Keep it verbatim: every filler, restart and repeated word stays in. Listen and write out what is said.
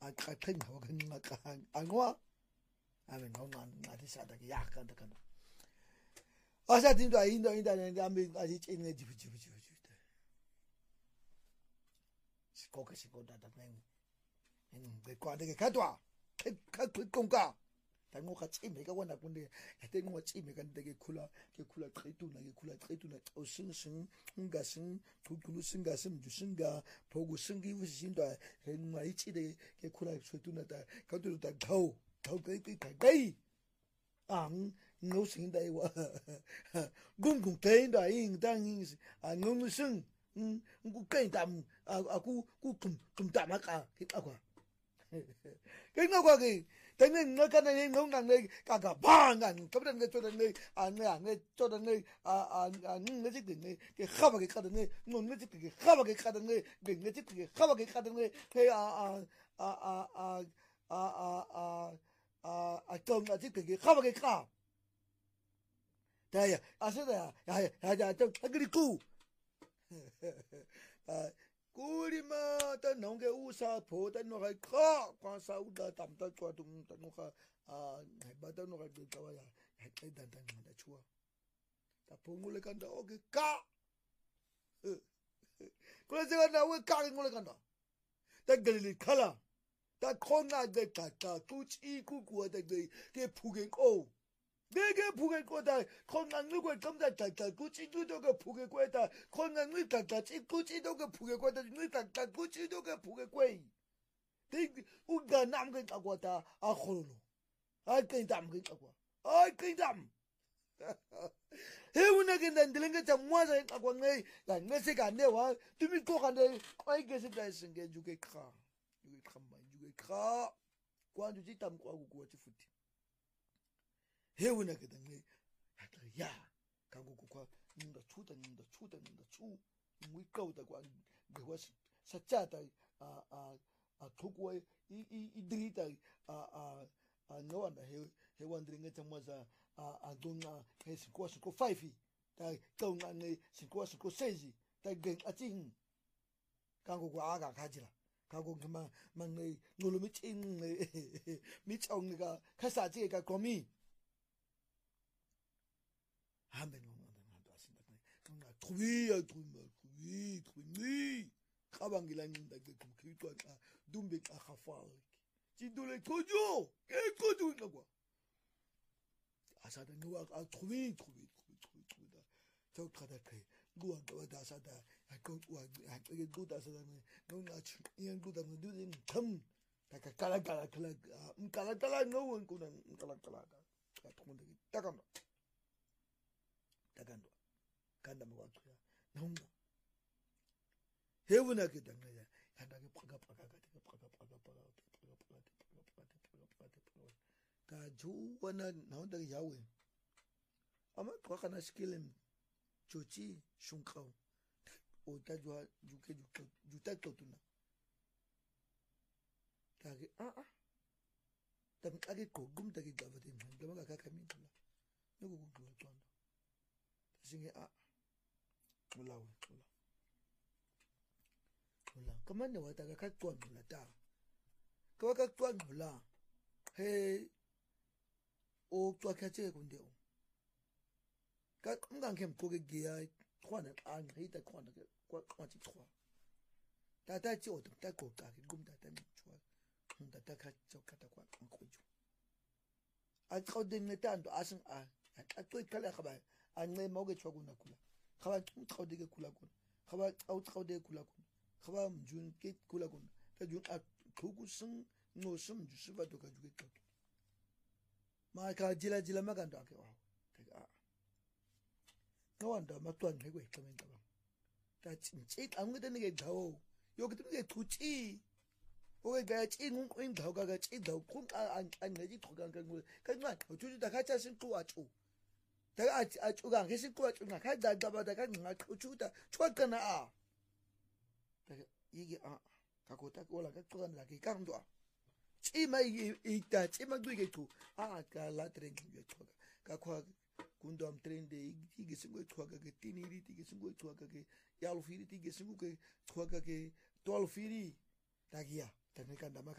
aqaqhenga wakanqa anqwa ame ngonqa ngathi sada ke yakanta kana asathi into ayinto into yami asitshini jibu jibu jibu jibu sikoke sikodata ngenye ngicwande ke khadwa khaqhiqonka tanqoqa tshime ka wona kunde yate nqwa tshime kanti ke khula ke khula qhituna ke khula qhituna using sing ungasing qhuqulu singa simju singa phoku singi usindwa nqwa itshide ke khula qhituna ta kanti ta qhaw qhaw qi qai ang no sinda iwa gungun tenda ing tanging anung sing ngu qendam aku ku kum tamaka ke qakwa ke ngakwa ke tenge ngakana ngonga nge kaka banga kabda nge toda nge ane nge toda nge a a nge jik nge ke khaba ke khada nge no nge jik ke khaba ke khada nge nge jik ke khaba ke khada nge ke a a a a a a a a tong a jik ke khaba ke kha daya asada ya ya ya tong agri ku a Kurima ta nonge usa po ta no ga kha kwa sa uda tam ta chwa tum ta no ga a ba ta no ga de ta ya ha ta ta ta chua ta pongule kan da oge ka ko se ga na we ka ngule kan da ta galili khala ta khonga de ta ta ku chi ku ku da de ke phugen ko 내게 부게 거다 건강을 점자 자자 구치도 그 부게 거다 건강을 자자 구치도 그 부게 거다 늘 자자 구치도 그 부게 거이 대 우가 남게 갖고다 아 호로 아 끈담게 갖고 아 끈담 해운하게 난 들은 참 뭐자 갖고 내 내세가 내와 তুমি 또 간데 거기 계속 다 쓴 게 주게 카 주게 칸만 주게 카 관주 지담 과고 고치 푸티 해운하게 된게 야 가고 과 ninda chuda ninda chuda ninda chu ngui kauda kwa bewa sacha다 a a a thukwa i i drita a a a no anda he he wondering nga tamaza a a dona he sikwa sikwa five ta kaunga ne sikwa sikwa six ta gen ating kago kwa aga kajira kago kama manne nolomi chin mi chongga kasaji ka komi 한번 오면 또 하신다. 그러나 토비야 토마 토비 토비 가방기라는다 그 그거 아 눈빛 아 하파 진도래 토죠 개 토죠 아사다 누가 아 토비 토비 토비 토비 토비다 저 가다 그 누가 누가 아사다 아그 와 이게 누가 아사다네 너나 이런 누가 누는 참 다가 깔깔깔 음 깔깔깔 넣은 거는 깔깔깔 다 통문되게 따간다 tagandu kanda mwatuya naumna hevuna kidangaya yandake phaka phaka kati phaka phaka phaka phaka phaka phaka phaka ka ju wana naunda yawe ama kwa kana skillen chochi shunkau o tajwa juke juke juta totuna kage a a tam kage ko gum take gavate ngama ka kamintla nugo gum twanda singe a mulawe mula mula kamane wata ka katwa mula ta ka ka katwa mula he o twa kache kunde o ka ngang kem ko ge ya khwana an rita khwana kwa kwa ti khwa ta ta chi o ta ko ka ki gum ta ta mi chwa nda ta ka cho ka ta kwa ko ju a tro de netando asin a a to kala khaba ane moge choguna kula khaba tkhawdege kula kun khaba aw tkhawdege kula kun khaba mjun ke kula kun ta jun a thugu sing no sum ju siba to ka juge to ma ka jila jila ma kan to ke wa te a no wanda ma twan he ko kamen ta ba ta chinchi ang de ne ge dawo yo ke de tuchi o ge chi ngun kuin dawo ga ga chi dawo kun an an ne ji thogan kan ka ma ju da ka cha sin tu a chu 내가 아 쪼가 계신 거야 쪼가 가다 가다가 내가 추다 추었잖아 아 내가 이게 아 갖고 딱 올라가 쪼간다 그 강도 찌마 이게 있다 찌마도 이게 또아 갈라트랭 이게 쪼가 갖고 군도 am 트렌데 이게 쓴거 쪼가 그 티니리 이게 쓴거 쪼가 그 야루피리 이게 쓴거 그 쪼가 그 twelve 피리 딱이야 내가 간다